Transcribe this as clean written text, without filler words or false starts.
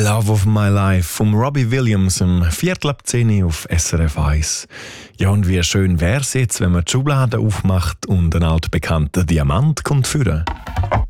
Love of My Life vom Robbie Williams um 9:15 auf SRF 1. Ja, und wie schön wäre es jetzt, wenn man die Schublade aufmacht und ein altbekannter Diamant kommt führen.